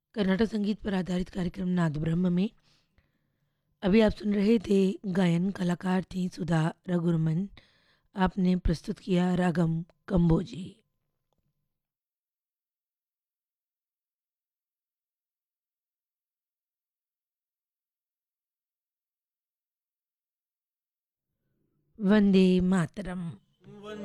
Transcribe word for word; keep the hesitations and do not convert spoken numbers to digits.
कर्नाटक संगीत पर आधारित कार्यक्रम नाद ब्रह्म में अभी आप सुन रहे थे गायन, कलाकार थी सुधा रघुरमन। आपने प्रस्तुत किया रागम कंबोजी। वंदे मातरम।